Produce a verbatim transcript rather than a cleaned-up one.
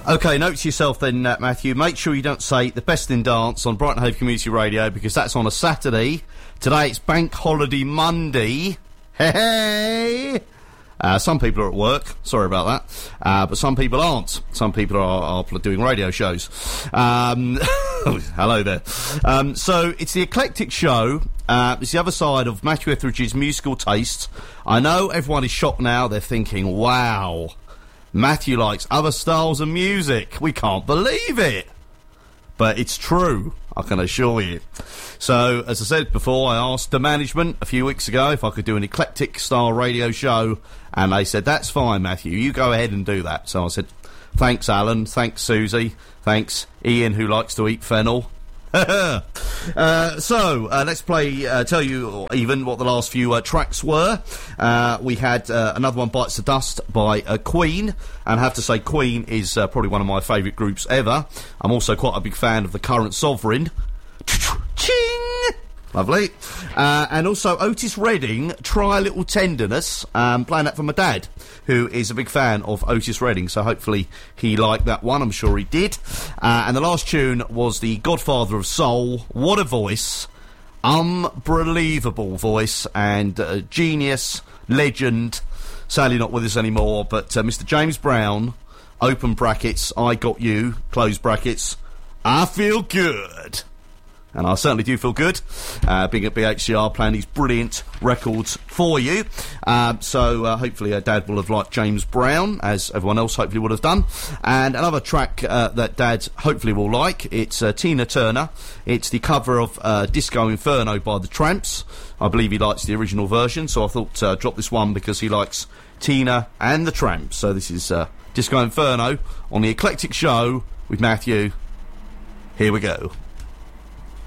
OK, note to yourself then, uh, Matthew, make sure you don't say the best in dance on Brighton Hove Community Radio, because that's on a Saturday. Today it's Bank Holiday Monday. Hey, hey! Uh, some people are at work, sorry about that, uh, but some people aren't. Some people are, are doing radio shows. Um, hello there. Um, so, it's the Eclectic Show. Uh, it's the other side of Matthew Etheridge's musical tastes. I know everyone is shocked now. They're thinking, wow, Matthew likes other styles of music. We can't believe it. But it's true, I can assure you. So, as I said before, I asked the management a few weeks ago if I could do an eclectic style radio show, and they said, that's fine, Matthew, you go ahead and do that. So I said, thanks, Alan, thanks, Susie, thanks, Ian, who likes to eat fennel. uh, so, uh, let's play, uh, tell you even what the last few uh, tracks were. Uh, we had uh, another one, Bites the Dust, by uh, Queen, and I have to say Queen is uh, probably one of my favourite groups ever. I'm also quite a big fan of the current Sovereign. Ching! Lovely. Uh, and also Otis Redding, Try a Little Tenderness, um, playing that for my dad, who is a big fan of Otis Redding, so hopefully he liked that one, I'm sure he did. Uh, and the last tune was the Godfather of Soul, what a voice, unbelievable voice, and uh, genius, legend, sadly not with us anymore, but uh, Mister James Brown, open brackets, I got you, close brackets, I feel good. And I certainly do feel good, uh, being at B H C R, playing these brilliant records for you. Um, so uh, hopefully uh, Dad will have liked James Brown, as everyone else hopefully would have done. And another track uh, that Dad hopefully will like, it's uh, Tina Turner. It's the cover of uh, Disco Inferno by the Tramps. I believe he likes the original version, so I thought uh, drop this one because he likes Tina and the Tramps. So this is uh, Disco Inferno on the Eclectic Show with Matthew. Here we go.